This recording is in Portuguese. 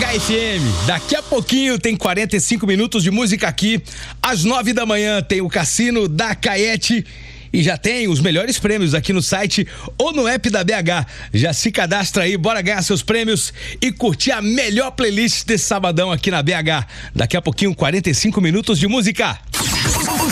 BH FM. Daqui a pouquinho tem 45 minutos de música aqui. Às 9 da manhã tem o Cassino da Caete. E já tem os melhores prêmios aqui no site ou no app da BH. Já se cadastra aí, bora ganhar seus prêmios e curtir a melhor playlist desse sabadão aqui na BH. Daqui a pouquinho, 45 minutos de música.